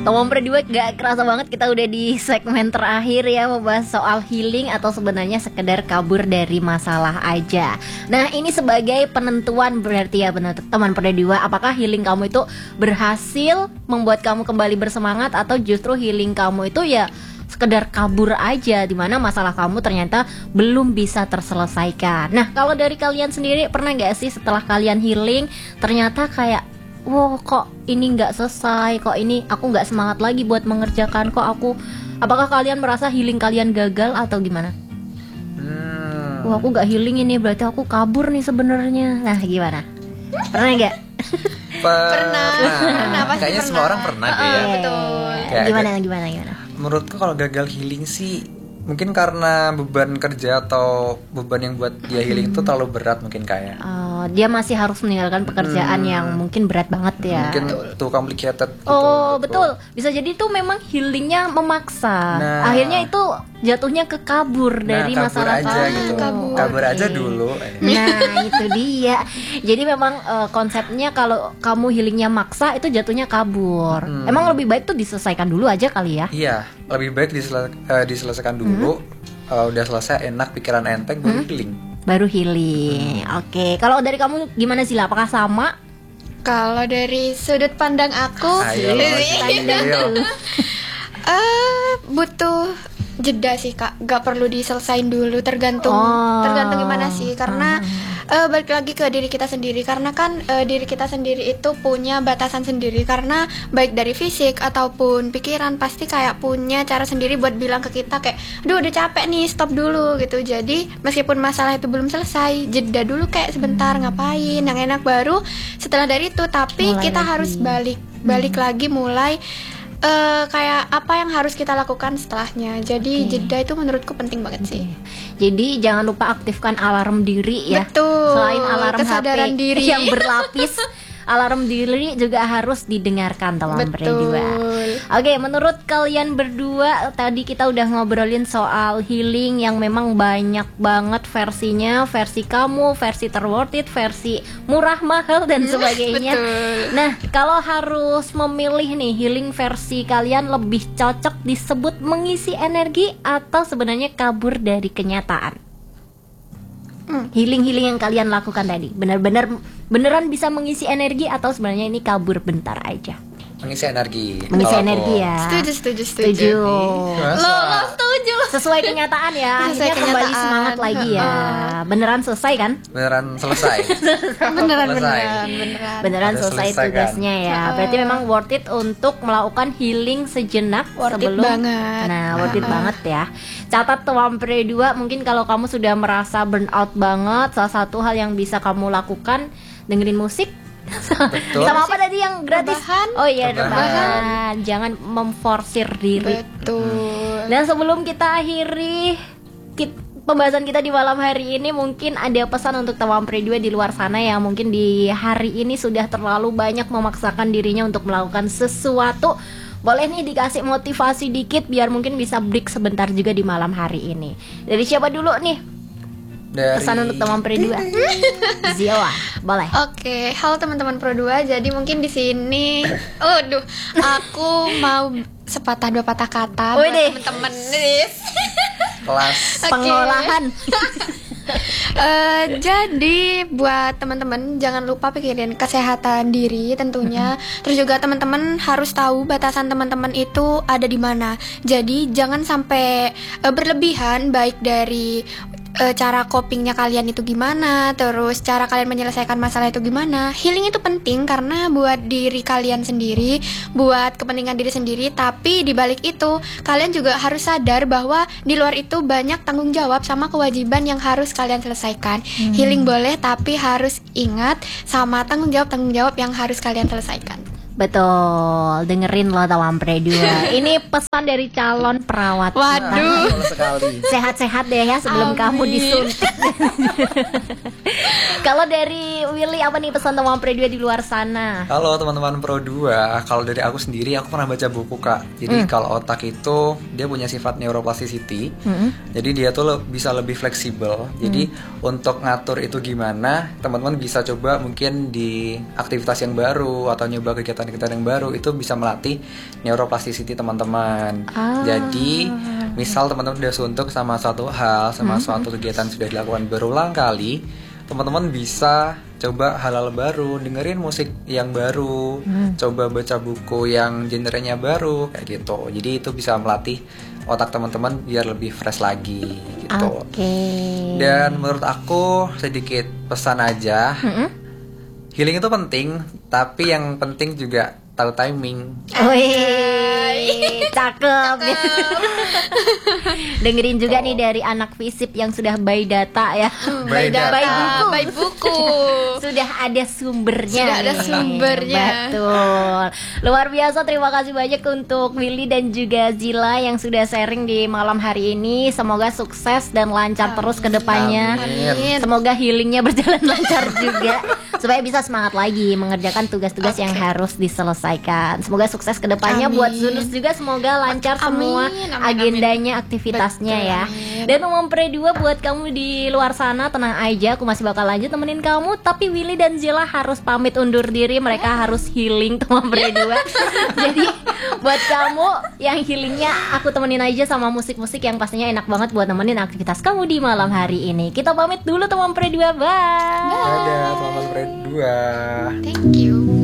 Tomompre 2 gak kerasa banget kita udah di segmen terakhir ya, membahas soal healing atau sebenarnya sekedar kabur dari masalah aja. Nah ini sebagai penentuan berarti ya Tomompre 2, apakah healing kamu itu berhasil membuat kamu kembali bersemangat atau justru healing kamu itu ya sekedar kabur aja, dimana masalah kamu ternyata belum bisa terselesaikan. Nah kalau dari kalian sendiri pernah gak sih setelah kalian healing ternyata kayak wow kok ini nggak selesai, kok ini aku nggak semangat lagi buat mengerjakan, apakah kalian merasa healing kalian gagal atau gimana? Wah aku nggak healing ini berarti aku kabur nih sebenarnya. Nah gimana? Pernah nggak? Pernah pasti kayaknya pernah. semua orang pernah deh ya. Betul. Gimana? Menurutku kalau gagal healing sih mungkin karena beban kerja atau beban yang buat dia healing itu terlalu berat mungkin kayak. Dia masih harus meninggalkan pekerjaan yang mungkin berat banget ya. Mungkin too complicated gitu. Betul. Bisa jadi tuh memang healingnya memaksa. Nah. Akhirnya itu jatuhnya ke kabur dari kabur masalah aja kamu. gitu. Kabur aja dulu. Nah itu dia. Jadi memang konsepnya kalau kamu healingnya maksa itu jatuhnya kabur. Emang lebih baik tuh diselesaikan dulu aja kali ya. Iya, lebih baik diselesaikan dulu. Udah selesai, enak, pikiran enteng, baru healing. Oke. Kalau dari kamu gimana sih? Apakah sama? Kalau dari sudut pandang aku, Ayo. butuh jeda sih kak, gak perlu diselesain dulu, tergantung gimana sih, karena balik lagi ke diri kita sendiri, karena kan diri kita sendiri itu punya batasan sendiri, karena baik dari fisik ataupun pikiran pasti kayak punya cara sendiri buat bilang ke kita kayak, aduh udah capek nih, stop dulu gitu. Jadi meskipun masalah itu belum selesai, jeda dulu kayak sebentar, ngapain yang enak baru setelah dari itu, tapi mulai kita lagi. harus balik lagi mulai kayak apa yang harus kita lakukan setelahnya. Jadi jeda itu menurutku penting banget sih. Jadi jangan lupa aktifkan alarm diri ya. Betul. Selain alarm kesadaran HP diri yang berlapis, alarm diri juga harus didengarkan Tomompre 2. Oke, menurut kalian berdua tadi kita udah ngobrolin soal healing yang memang banyak banget versinya, versi kamu, versi terworth it, versi murah mahal dan sebagainya. Nah, kalau harus memilih nih healing versi kalian lebih cocok disebut mengisi energi atau sebenarnya kabur dari kenyataan? Healing yang kalian lakukan tadi beneran bisa mengisi energi atau sebenarnya ini kabur bentar aja? Mengisi energi. Mengisi energi ya. Setuju. Lo setuju. Sesuai kenyataan ya. Sesuai Akhirnya kembali kenyataan. semangat lagi ya. Beneran selesai kan? Beneran selesai. Beneran Udah selesai selesai, kan? tugasnya ya. Berarti memang worth it untuk melakukan healing sejenak Worth it sebelum. banget. Nah, worth it banget ya. Catat Tomompre 2, mungkin kalau kamu sudah merasa burn out banget, salah satu hal yang bisa kamu lakukan dengerin musik. Betul. Sama apa tadi yang gratis? Rebahan. Oh iya, Rebahan. rebahan. Jangan memforsir diri. Betul. Dan sebelum kita akhiri pembahasan kita di malam hari ini, mungkin ada pesan untuk Tomompre 2 di luar sana yang mungkin di hari ini sudah terlalu banyak memaksakan dirinya untuk melakukan sesuatu. Boleh nih dikasih motivasi dikit biar mungkin bisa break sebentar juga di malam hari ini. Dari siapa dulu nih? Pesan untuk Tomompre 2. Zioa, boleh. Oke, halo teman-teman Pro 2. Jadi mungkin di sini aku mau sepatah dua patah kata buat Widih. teman-teman nih. Kelas. Pengolahan. Jadi buat teman-teman jangan lupa pikirin kesehatan diri tentunya. Terus juga teman-teman harus tahu batasan teman-teman itu ada di mana. Jadi jangan sampai berlebihan, baik dari cara copingnya kalian itu gimana, terus cara kalian menyelesaikan masalah itu gimana. Healing itu penting karena buat diri kalian sendiri, buat kepentingan diri sendiri. Tapi di balik itu kalian juga harus sadar bahwa di luar itu banyak tanggung jawab sama kewajiban yang harus kalian selesaikan. Healing boleh, tapi harus ingat sama tanggung jawab yang harus kalian selesaikan. Betul, dengerin loh Tomompre 2. Ini pesan dari calon perawat. Waduh. Betul sekali. Sehat-sehat deh ya sebelum Amin. kamu disuntik. Kalau dari Willy apa nih pesan Tomompre 2 di luar sana? Halo teman-teman Pro 2. Kalau dari aku sendiri, aku pernah baca buku Kak. Jadi kalau otak itu dia punya sifat neuroplasticity. Jadi dia tuh bisa lebih fleksibel. Jadi untuk ngatur itu gimana, teman-teman bisa coba mungkin di aktivitas yang baru atau nyoba kegiatan kegiatan-kegiatan yang baru itu bisa melatih neuroplasticity teman-teman. Jadi misal teman-teman udah suntuk sama suatu hal, sama suatu kegiatan sudah dilakukan berulang kali, teman-teman bisa coba hal-hal baru, dengerin musik yang baru, coba baca buku yang genrenya baru kayak gitu. Jadi itu bisa melatih otak teman-teman biar lebih fresh lagi gitu. Dan menurut aku sedikit pesan aja, healing itu penting, tapi yang penting juga tahu timing. Wih, cakep. Dengerin juga nih dari anak FISIP yang sudah by data ya. By data. By buku. Sudah ada sumbernya. Sudah ada sumbernya. Betul. Luar biasa, terima kasih banyak untuk Willy dan juga Zila yang sudah sharing di malam hari ini. Semoga sukses dan lancar terus ke depannya. Amin. Semoga healingnya berjalan lancar juga, supaya bisa semangat lagi mengerjakan tugas-tugas yang harus diselesaikan. Semoga sukses ke depannya. Buat Zunus juga semoga lancar semua agendanya, aktivitasnya ya. Dan Mempre 2 buat kamu di luar sana, tenang aja, aku masih bakal lanjut temenin kamu. Tapi Willy dan Zila harus pamit undur diri, mereka harus healing Mempre 2. Jadi buat kamu yang healingnya, aku temenin aja sama musik-musik yang pastinya enak banget buat nemenin aktivitas kamu di malam hari ini. Kita pamit dulu Mempre 2, bye. Dadah, teman-teman Mempre 2. Thank you.